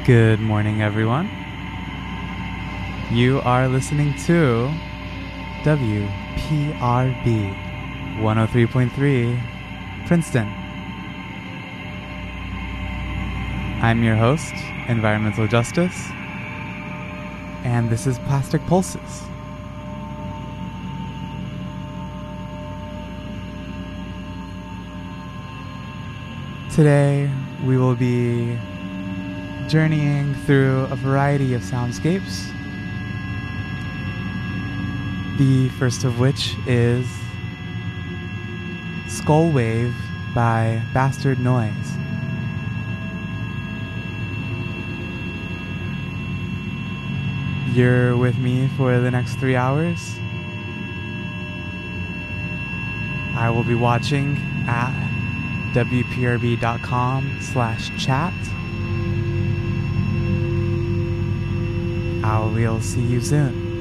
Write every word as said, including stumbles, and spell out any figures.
Good morning, everyone. You are listening to W P R B one oh three point three, Princeton. I'm your host, Environmental Justice, and this is Plastic Pulses. Today, we will be journeying through a variety of soundscapes. The first of which is Skull Wave by Bastard Noise. You're with me for the next three hours. I will be watching at W P R B dot com slash chat. I will see you soon.